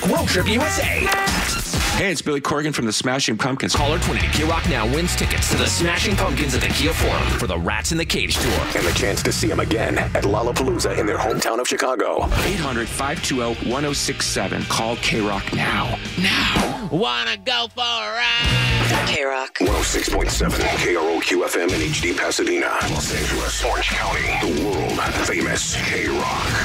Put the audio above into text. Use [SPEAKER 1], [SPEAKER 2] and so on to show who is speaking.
[SPEAKER 1] K-Rock Road Trip USA.
[SPEAKER 2] Hey, it's Billy Corgan from the Smashing Pumpkins.
[SPEAKER 1] Caller 20 to K-Rock now wins tickets to the Smashing Pumpkins at the Kia Forum for the Rats in the Cage tour.
[SPEAKER 3] And the chance to see them again at Lollapalooza in their hometown of Chicago.
[SPEAKER 2] 800-520-1067. Call K-Rock now. Now.
[SPEAKER 4] Wanna go for a ride?
[SPEAKER 5] K-Rock.
[SPEAKER 3] 106.7 KROQ-FM in HD Pasadena, Los Angeles, Orange County. The world famous K-Rock.